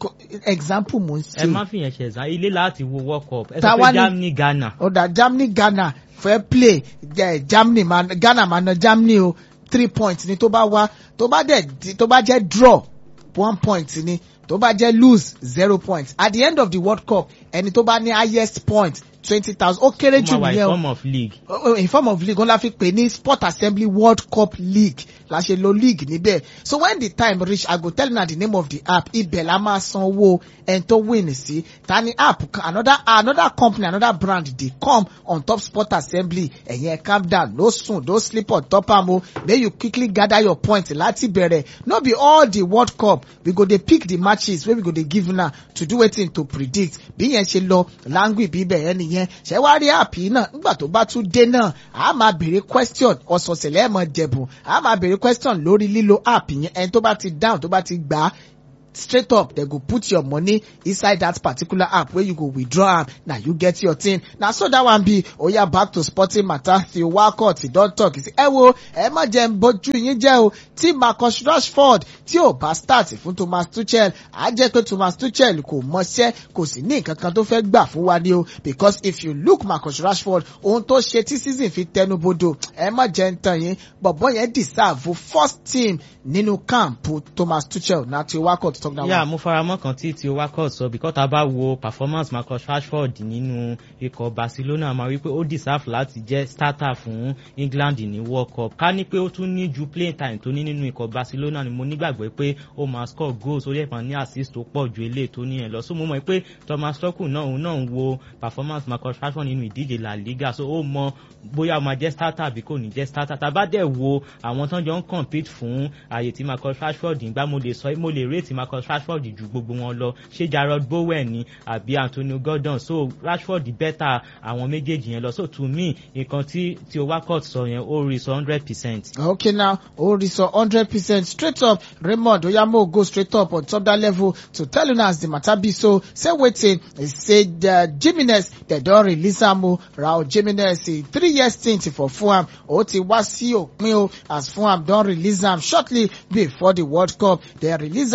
example mo ń ṣe. ẹ má fi yẹn ṣe ẹ̀sán ilé láti wo World Cup ẹ sọ pé Germany Ghana. ó dà Germany Ghana fẹ́ play yeah, Germany ma Ghana ma na Germany o three points ni tó bá wá tó bá dẹ̀ tó bá jẹ́ draw one point ni tó bá jẹ́ lose zero points at the end of the World Cup ẹni tó bá ní highest point twenty thousand ó kéré jù nìyẹn o in form of league. Oh, in form of league wọn la fi pè ní Sport Assembly World Cup League la ṣe lo league níbẹ̀ so when the time reach I go tell una the name of the app ibẹ̀ la máa sanwó ẹni tó win sí tani app another another company another brand dey come on top Sport Assembly ẹ̀yin ẹ̀ calm down no soon no sleep on top am o make you quickly gather your point láti bẹ̀rẹ̀ no be all the World Cup we go dey pick the matches wey we go dey give una to do wetin to predict bí yẹn ṣe lọ language bíbẹ̀ yẹn nìyẹn ṣe wá rí app yìí náà nígbà tó bá tún dé náà a máa béèrè question ọ̀sọ̀ọ̀sẹ̀ lẹ́ẹ̀mọ jẹ̀bùn a máa béèrè question lórí lílo app yẹn ẹni tó bá ti down tó bá ti gbà á straight up they go put your money inside that particular app where you go withdraw am na you get your thing na so that one be oya back to sporting matter Theo Walcott he don talk he say ẹ wo ẹ má jẹ́ n bójú yín jẹ́ o tí Marcus Rashford tí ò bá start fún Thomas Tuchel á jẹ́ pé Thomas Tuchel kò mọṣẹ́ kò sì ní nǹkan kan tó fẹ́ gbà fún wa ni o because if you look Marcus Rashford ohun tó ṣe tí season fi tẹnubodò ẹ má jẹ́ n tàn yín bọ̀bọ̀ yẹn deserve first team nínú camp Thomas Tuchel na Theo Walcott talk that yeah, one. mo faramọ́ kan tí Theo Walcott sọ because tá a bá wo performance Marcus Rashford nínú ikọ̀ Barcelona máa wí pé ó deserve láti jẹ́ starter fún England ní World Cup ká ní pé ó tún ní ju playing time tó ní nínú ikọ̀ Barcelona ni mo nígbàgbọ́ pé ó máa score goals ó lè máa ní assist tó pọ̀ ju eléyìí tó ní ẹ̀ lọ so mo mọ̀ pé Thomas Tuchel náà òun náà ń wo performance Marcus Rashford nínú ìdíje La Liga so ó mọ bóyá ó máa jẹ́ starter àbí kò ní jẹ́ starter tá a bá dẹ̀ wo àwọn tó ń jọ ń compete fún àyè tí Marcus Rashford ń gbá mo lè sọ mo lè rate Marcus Rashford ju gbogbo wọn lọ ṣé Jarrod Bowen ni àbí Antonio Gordon so Rashford better àwọn méjèèjì yẹn lọ so to me nǹkan tí Theo Walcott sọ yẹn ó rí sọ hundred percent. okay now ó rí sọ hundred percent straight up Raymond oyamo go straight up on top that level to tell una as the matter be so say wetin he say uh, Jimenez they don release am o Raul Jimenez a three years stint for Fulham ó ti wá sí òpin o as Fulham don release am shortly before the World Cup they release am today.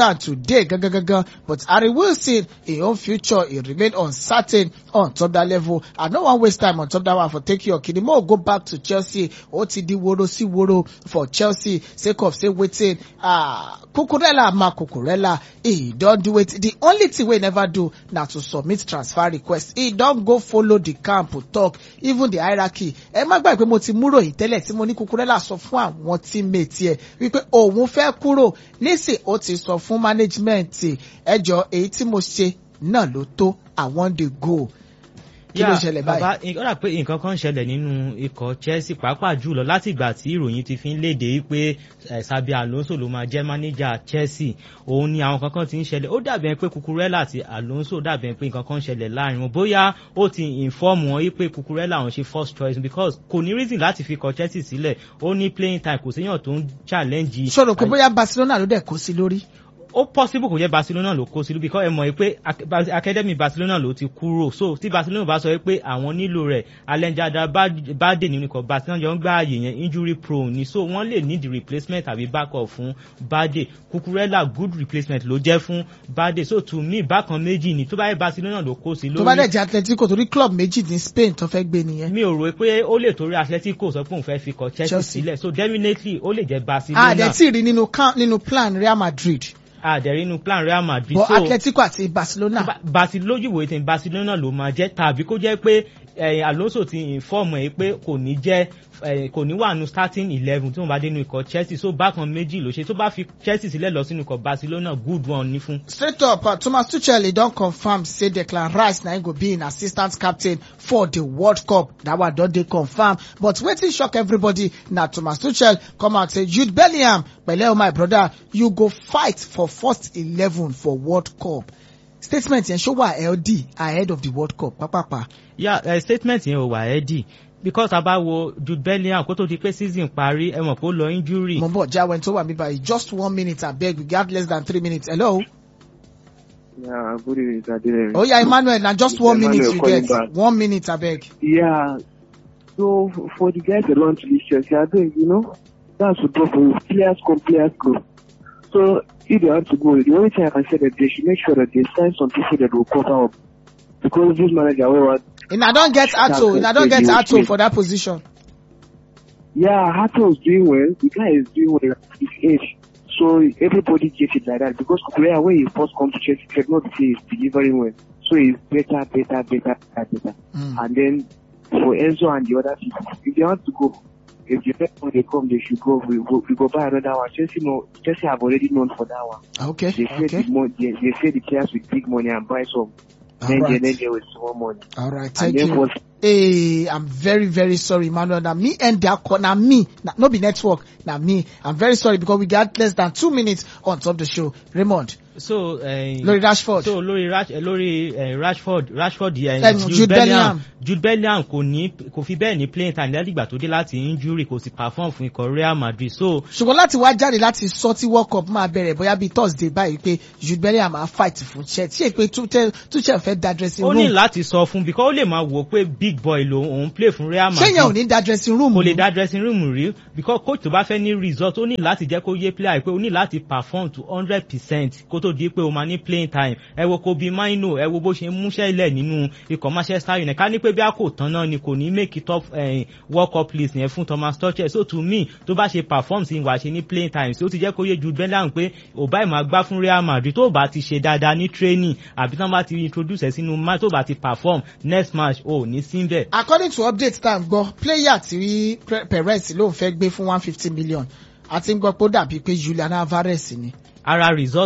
dey gangan, but Harry Wilson, his own future, he remain uncertain on top that level. I no wan waste time on top that one for take your kid. Mo go back to Chelsea. O ti di woro si woro for Chelsea. Sake of say wetin ah Cucurella ma Cucurella, he don do it. The only thing we never do na to submit transfer request. He don go follow the camp talk, even the hierarchy. Ẹ má gbàgbé mo ti múrò ìtẹ́lẹ̀ tí mo ní Cucurella sọ fún àwọn teammate ẹ̀ wípé òun fẹ́ kúrò. Nísìn ó ti sọ fún management ẹjọ́ èyí tí mo ṣe náà ló tó, I want the goal. Kí ló ṣẹlẹ̀ báyìí? Ó dà pé nǹkan kan ṣẹlẹ̀ nínú ikọ̀ Chelsea pàápàá jùlọ láti ìgbà tí ìròyìn ti fi ń léde pé Xabi Alonso ló máa jẹ́ mánéjà Chelsea. Òun ni àwọn kankan ti ń ṣẹlẹ̀. Ó dàbí pé Cucurella àti Alonso dàbí pé nǹkan kan ṣẹlẹ̀ láàrin wọn. Bóyá ó ti inform wọn pé Cucurella òun ṣe first choice because kò ní reason láti fi kọ Chelsea sílẹ̀. Ó ní playing time, kò séyàn tó ń challenge. Ṣòro pé bóyá Barcelona ló dẹ̀ kó sí lórí. Ó possible kò jẹ́ Barcelona ló kó sílùú because ẹ mọ̀ pé academy Barcelona ló ti kúrò, so tí Barcelona bá sọ pé àwọn nílò rẹ̀ Alejandro Balde nínú ikọ̀ Barcelona jọ ń gbá ààyè yẹn injury prone ni, so wọ́n lè need replacement tàbí backup fún Balde. Cucurella good replacement ló jẹ́ fún Balde, so to me bákan méjì ni tó bá yẹ Barcelona ló kó sí lórí. Tó bá dẹ̀ jẹ́ Atletico torí club méjì ní Spain tó fẹ́ gbé nìyẹn. Mi ò rò pé ó lè torí Atletico sọ pé òun fẹ́ fi kọ Chelsea sílẹ̀, so definitely ó lè jẹ́ Barcelona. Àdẹ̀ tí rí nínú plan Real Madrid. Àdẹ̀rí inú plan Real Madrid. But so Atletico àti Barcelona. Barcelona lójúwò ètò Barcelona ló máa jẹ́, tàbí kó jẹ́ pé Alonso ti inform ẹ̀ pé kò ní jẹ́ kò ní wà nù starting eleven tí wọ́n bá dé nínú ikọ̀ Chelsea, so bákan méjì ló ṣe tó bá fi Chelsea sílẹ̀ lọ sínú ikọ̀ Barcelona good one ní fún. Straight up uh, Thomas Tuchel don confirm say Declan Rice na him go be an assistant captain for the World Cup. That one don dey confirm, but wetin shock everybody na Thomas Tuchel come out say Jude Bellingham, pẹ̀lẹ́ o my brother, you go fight for first eleven for World Cup. Statement yẹn ṣó wà healthy ahead of the World Cup pápápá. Yeah, uh, statement yẹn ò wà healthy because aba wo Jude Bellingham kó tó di pé season parí ẹ mọ̀ pé ó lọ injury. Mo bọ̀ jáwé tó wà mí báyìí just one minute abeg, we got less than three minutes. Hello. Yeah, good evening, Adele. Oh yeah, Emmanuel, na just one Emmanuel minute you get. Back. One minute abeg. Yeah, so for the guys that want to leave Chelsea, I think you know that's the problem. Players come, players go. So if they want to go, the only thing I can say that they should make sure that they sign some people that will cover up, because this manager will want. And I don't get Ato. And I don't get Ato for that position. Yeah, Ato is doing well. The guy is doing well at his age. So everybody gets it like that because Cucurella, when he first comes to Chelsea, technology is delivering well. So he's better, better, better, better. Mm. And then for Enzo and the other people, if they want to go, if the next one they come, they should go. We go, we go buy another one. Chelsea know, Chelsea have already known for that one. Okay. They say okay. the mo- they, they say the players with big money and buy some. All then right. they, then they with small money. All right. Thank and you. For, hey, I'm very, very sorry, Manuel. Now me and that now me, now, not be network. Now me, I'm very sorry because we got less than two minutes on top of the show. Raymond. So, uh, Lórí Rashford. So, Lórí Rash, Lórí uh, Rashford, Rashford, yeah, um, Jude, Jude Bellingham. Jude Bellingham kò ní, kò fi bẹ́ẹ̀ ní playing time lẹ́gbàá tó dé láti injury, kò sì perform fún ikọ̀ Real Madrid. So, ṣùgbọ́n láti wá jáde láti sọ tí World Cup máa bẹ̀rẹ̀ bóyá bíi Thursday báyìí pé Jude Bellingham máa fight fún Chelsea. Ṣé pé Tuchel fẹ́ da dressing room? Ó ní láti sọ fún because ó lè máa wò pé big boy lòun òun play fún Real Madrid. Ṣé yẹn ò ní da dressing room? Kò lè da dressing room rí because coach tó bá fẹ́ ní result ó ní láti jẹ́ kó yé player pé ó ní láti perform to hundred percent kó tó di pé ó máa ní playing time. Ẹ wo Kobe Mino, ẹ wo bó ṣe múṣẹ́ ilẹ̀ nínú ikọ̀ Manchester United. Ká ní pé bí a kò tán náà ni kò ní make it up eh, World Cup list yẹn fún Thomas Tuchel. So to me, tó bá ṣe perform sí ìwà ṣe ní playing time, so ó ti jẹ́ kó yé Jude Bellingham pé ò bá ìmọ̀ agbá fún Real Madrid tó bá ti ṣe dáadáa ní training àbí tán bá ti introduce ẹ̀ sínú match tó bá ti perform next match ò ní síbẹ̀. According to update tá à ń gbọ́, player tí Perez ló ń fẹ́ gbé fún one fifty million àti ń gbọ́ pé ó dàbí pé Julian Alvarez ni. Ara result